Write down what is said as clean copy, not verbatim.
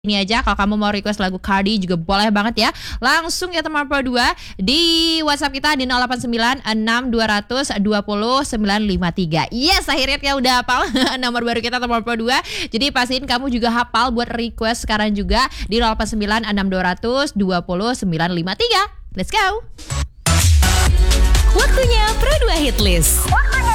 Ini aja, kalau kamu mau request lagu Cardi juga boleh banget ya. Langsung ya teman Pro 2 di WhatsApp kita di 0896 200 20 953. Yes, akhirnya ya udah hafal nomor baru kita teman Pro 2. Jadi pastiin kamu juga hafal buat request sekarang juga di 0896 200 20 953. Let's go. Waktunya Pro 2 Hit List.